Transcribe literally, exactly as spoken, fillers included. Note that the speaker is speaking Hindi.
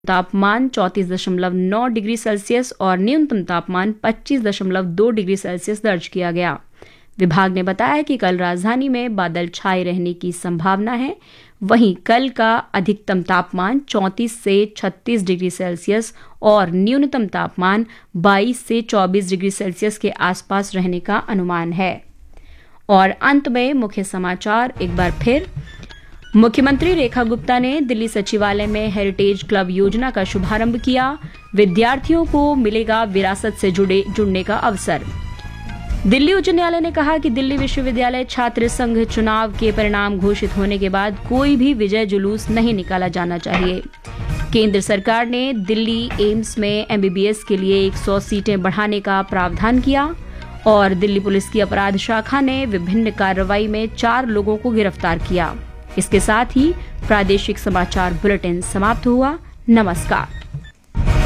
तापमान चौंतीस दशमलव नौ डिग्री सेल्सियस और न्यूनतम तापमान पच्चीस दशमलव दो डिग्री सेल्सियस दर्ज किया गया। विभाग ने बताया कि कल राजधानी में बादल छाए रहने की संभावना है। वहीं कल का अधिकतम तापमान चौंतीस से छत्तीस डिग्री सेल्सियस और न्यूनतम तापमान बाईस से चौबीस डिग्री सेल्सियस के आसपास रहने का अनुमान है। और अंत में मुख्य समाचार एक बार फिर। मुख्यमंत्री रेखा गुप्ता ने दिल्ली सचिवालय में हेरिटेज क्लब योजना का शुभारंभ किया। विद्यार्थियों को मिलेगा विरासत से जुड़े जुड़ने का अवसर। दिल्ली उच्च न्यायालय ने कहा कि दिल्ली विश्वविद्यालय छात्र संघ चुनाव के परिणाम घोषित होने के बाद कोई भी विजय जुलूस नहीं निकाला जाना चाहिए। केंद्र सरकार ने दिल्ली एम्स में एमबीबीएस के लिए सौ सीटें बढ़ाने का प्रावधान किया। और दिल्ली पुलिस की अपराध शाखा ने विभिन्न कार्रवाई में चार लोगों को गिरफ्तार किया। इसके साथ ही प्रादेशिक समाचार बुलेटिन समाप्त हुआ। नमस्कार।